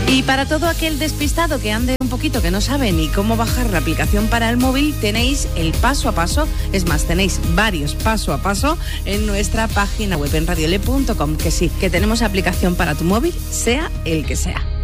Y para todo aquel despistado que ande un poquito, que no sabe ni cómo bajar la aplicación para el móvil, tenéis el paso a paso, es más, tenéis varios paso a paso en nuestra página web en radiole.com, que sí, que tenemos aplicación para tu móvil, sea el que sea.